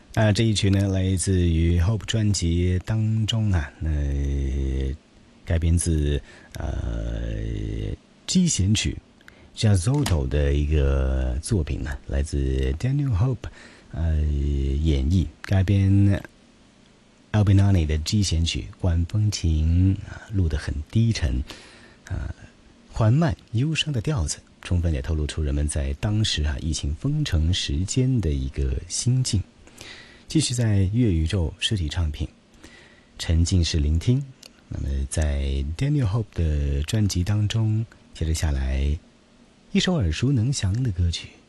这一曲呢来自于 Hope 专辑当中改编自G 弦曲 Giazzotto 的一个作品呢，来自 Daniel Hope 演绎改编 Albinoni 的 G 弦曲管风琴录得很低沉缓慢忧伤的调子，充分地透露出人们在当时疫情封城时间的一个心境。继续在乐宇宙实体唱片沉浸式聆听。那么在 Daniel Hope 的专辑当中，接着下来一首耳熟能详的歌曲，